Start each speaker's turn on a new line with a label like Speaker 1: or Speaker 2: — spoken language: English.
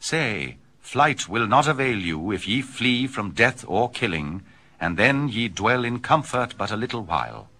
Speaker 1: Say, flight will not avail you if ye flee from death or killing, and then ye dwell in comfort but a little while.